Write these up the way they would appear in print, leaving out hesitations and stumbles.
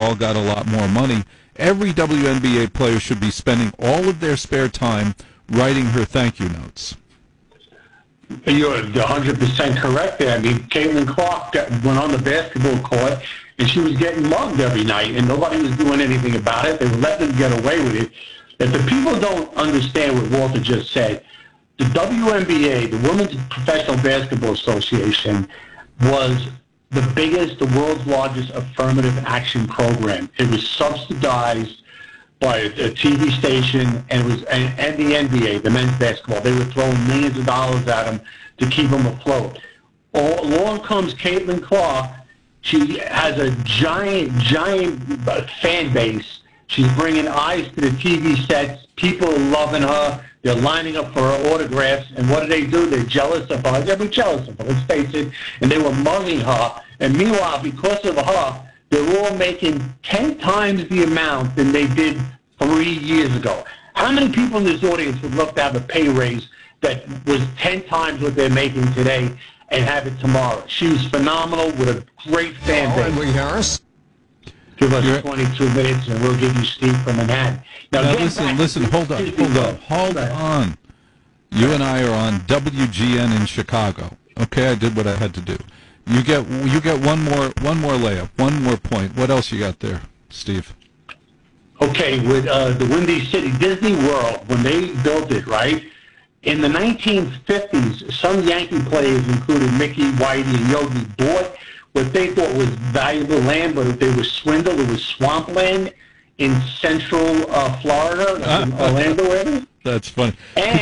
all got a lot more money. Every WNBA player should be spending all of their spare time writing her thank you notes. You're 100% correct there. I mean, Caitlin Clark went on the basketball court, and she was getting mugged every night, and nobody was doing anything about it. They were letting them get away with it. If the people don't understand what Walter just said, the WNBA, the Women's Professional Basketball Association, was the biggest, the world's largest affirmative action program. It was subsidized by a TV station, and the NBA, the men's basketball. They were throwing millions of dollars at them to keep them afloat. Along comes Caitlin Clark. She has a giant fan base. She's bringing eyes to the TV sets. People are loving her. They're lining up for her autographs. And what do? They're jealous of her. They're jealous of her, let's face it. And they were mugging her. And meanwhile, because of her, they're all making 10 times the amount than they did 3 years ago. How many people in this audience would love to have a pay raise that was 10 times what they're making today and have it tomorrow? She was phenomenal with a great fan base. Lee Harris. Give us 22 minutes and we'll give you Steve from Manhattan. Now listen, hold on. You and I are on WGN in Chicago. Okay, I did what I had to do. You get one more layup, one more point. What else you got there, Steve? Okay, with the Windy City Disney World, when they built it, right, in the 1950s, some Yankee players, including Mickey, Whitey, and Yogi, bought what they thought was valuable land, but if they were swindled, it was swampland in central Florida, in Orlando area. That's funny.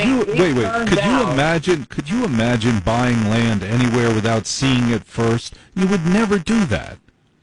Could you imagine buying land anywhere without seeing it first? You would never do that.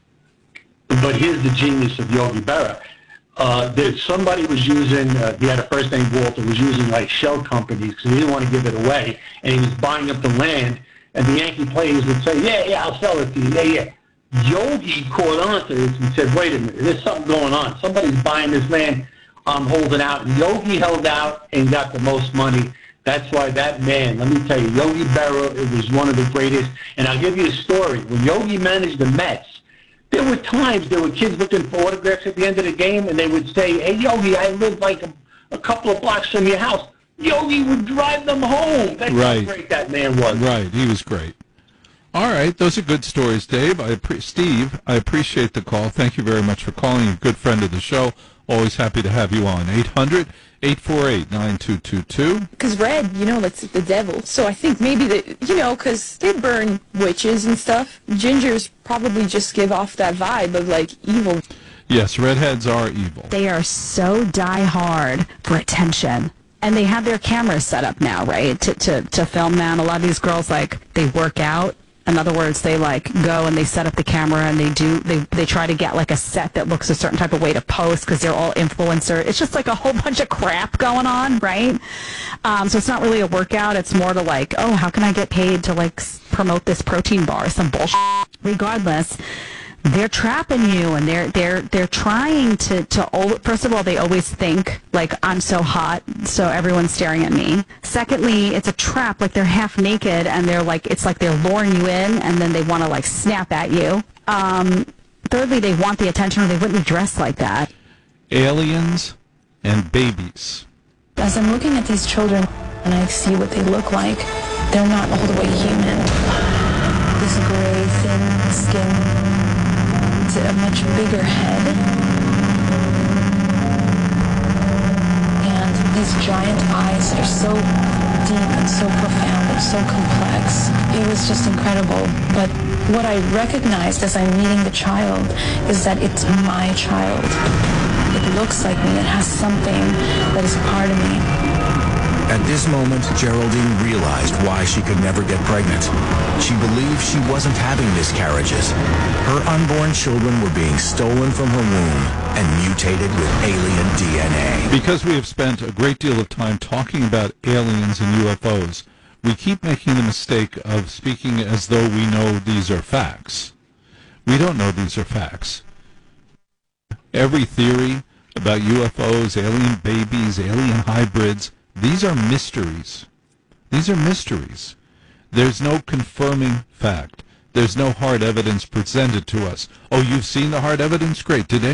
But here's the genius of Yogi Berra. Somebody was using, he had a first name Walter, was using like shell companies because he didn't want to give it away, and he was buying up the land, and the Yankee players would say, yeah, I'll sell it to you, yeah. Yogi caught on to this and said, wait a minute, there's something going on. Somebody's buying this land, I'm holding out. And Yogi held out and got the most money. That's why that man, let me tell you, Yogi Berra, it was one of the greatest. And I'll give you a story. When Yogi managed the Mets, there were times there were kids looking for autographs at the end of the game, and they would say, hey, Yogi, I live like a couple of blocks from your house. Yogi would drive them home. That's how great that man was. Right, he was great. All right, those are good stories, Dave. Steve, I appreciate the call. Thank you very much for calling. You're a good friend of the show. Always happy to have you on. 800-848-9222. Because red, it's the devil. So I think maybe because they burn witches and stuff, gingers probably just give off that vibe of, like, evil. Yes, redheads are evil. They are so die-hard for attention. And they have their cameras set up now, right, to film them. A lot of these girls, they work out. In other words, they go and they set up the camera and they try to get a set that looks a certain type of way to post because they're all influencer. It's just a whole bunch of crap going on, right? So it's not really a workout. It's more to how can I get paid to promote this protein bar? Some bullshit. Regardless, they're trapping you, and they're trying to first of all, they always think I'm so hot, so everyone's staring at me. Secondly, it's a trap. They're half naked, and they're they're luring you in, and then they want to snap at you. Thirdly, they want the attention, or they wouldn't be dressed like that. Aliens and babies. As I'm looking at these children and I see what they look like, they're not all the way human. This gray, thin skin, a much bigger head, and these giant eyes that are so deep and so profound and so complex. It was just incredible. But what I recognized as I'm meeting the child is that it's my child. It looks like me. It has something that is part of me. At this moment, Geraldine realized why she could never get pregnant. She believed she wasn't having miscarriages. Her unborn children were being stolen from her womb and mutated with alien DNA. Because we have spent a great deal of time talking about aliens and UFOs, we keep making the mistake of speaking as though we know these are facts. We don't know these are facts. Every theory about UFOs, alien babies, alien hybrids, these are mysteries. These are mysteries. There's no confirming fact. There's no hard evidence presented to us. Oh, you've seen the hard evidence? Great. Did